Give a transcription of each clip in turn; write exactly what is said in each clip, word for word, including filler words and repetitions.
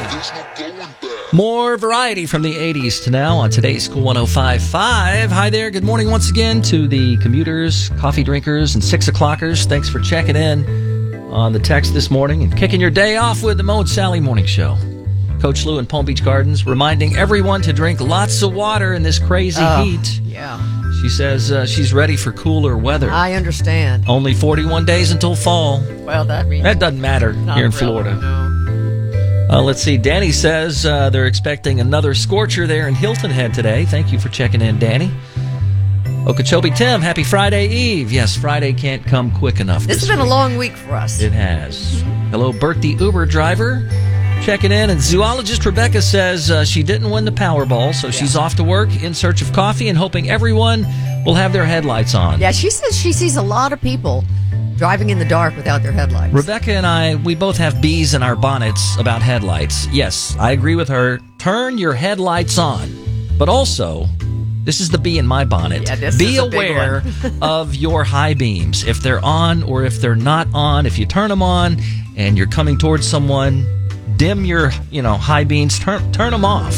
More variety from the eighties to now on today's Cool one oh five point five. Hi there. Good morning once again to the commuters, coffee drinkers, and six o'clockers. Thanks for checking in on the text this morning and kicking your day off with the Mo and Sally Morning Show. Coach Lou in Palm Beach Gardens reminding everyone to drink lots of water in this crazy oh, heat. Yeah. She says uh, she's ready for cooler weather. I understand. Only forty-one days until fall. Well, that means... That doesn't matter here in really, Florida. No. Uh, let's see. Danny says uh, they're expecting another scorcher there in Hilton Head today. Thank you for checking in, Danny. Okeechobee Tim, happy Friday Eve. Yes, Friday can't come quick enough. This, this has been week. a long week for us. It has. Hello, Bert the Uber driver. Checking in. And zoologist Rebecca says uh, she didn't win the Powerball, so yeah. she's off to work in search of coffee and hoping everyone will have their headlights on. Yeah, she says she sees a lot of people driving in the dark without their headlights. Rebecca and I, we both have bees in our bonnets about headlights. Yes, I agree with her. Turn your headlights on. But also, this is the bee in my bonnet. Yeah, this Be is a big aware one. of your high beams. If they're on or if they're not on, if you turn them on and you're coming towards someone, dim your, you know, high beams, turn turn them off.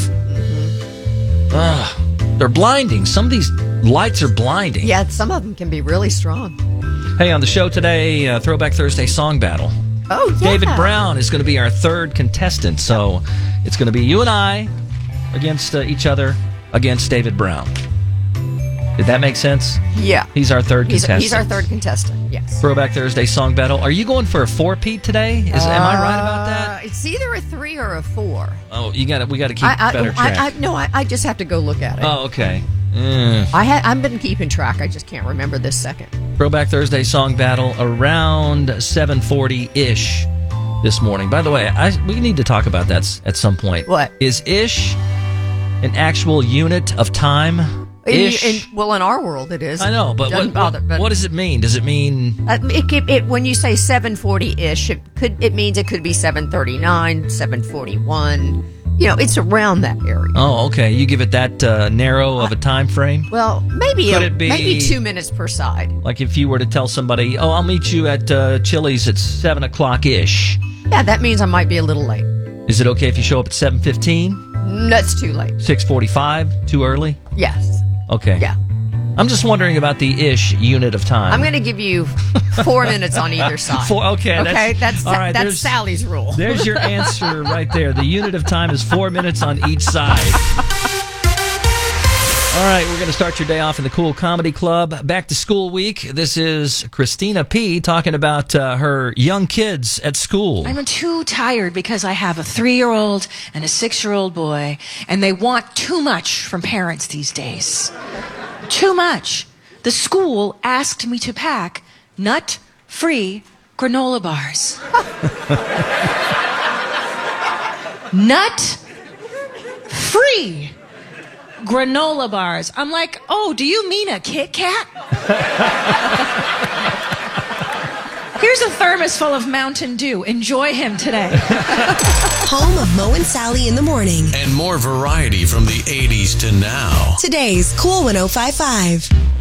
Mm-hmm. Ugh, they're blinding. Some of these lights are blinding. Yeah, some of them can be really strong. Hey, on the show today, uh, Throwback Thursday Song Battle. Oh, yeah. David Brown is going to be our third contestant, so it's going to be you and I against uh, each other against David Brown. Did that make sense? Yeah. He's our third he's, contestant. He's our third contestant, yes. Throwback Thursday Song Battle. Are you going for a four-peat today? Is uh, Am I right about that? It's either a three or a four. Oh, you got we got to keep I, I, better track. I, I, no, I, I just have to go look at it. Oh, okay. Mm. I ha- I've been keeping track. I just can't remember this second. Throwback Thursday Song Battle around seven forty-ish this morning. By the way, I, we need to talk about that s- at some point. What? Is ish an actual unit of time? Ish? In, in, well, in our world, it is. I know, but what, bother, what, but what does it mean? Does it mean... Uh, it, it, it, when you say seven forty-ish, it could it means it could be seven thirty-nine, seven forty-one. You know, it's around that area. Oh, okay. You give it that uh, narrow of a time frame? Well, maybe Could a, it be- maybe two minutes per side. Like if you were to tell somebody, oh, I'll meet you at uh, Chili's at seven o'clock-ish. Yeah, that means I might be a little late. Is it okay if you show up at seven fifteen? That's too late. six forty-five? Too early? Yes. Okay. Yeah. I'm just wondering about the ish unit of time. I'm going to give you four minutes on either side. Four, okay. Okay, that's that's, all right, that's there's- Sally's rule. There's your answer right there. The unit of time is four minutes on each side. All right, we're going to start your day off in the Cool Comedy Club. Back to school week. This is Christina P. talking about uh, her young kids at school. I'm too tired because I have a three-year-old and a six-year-old boy, and they want too much from parents these days. Too much. The school asked me to pack nut-free granola bars. Nut-free granola bars. I'm like, oh, do you mean a Kit Kat? Here's a thermos full of Mountain Dew. Enjoy him today. Home of Mo and Sally in the morning. And more variety from the eighties to now. Today's Cool one oh five point five.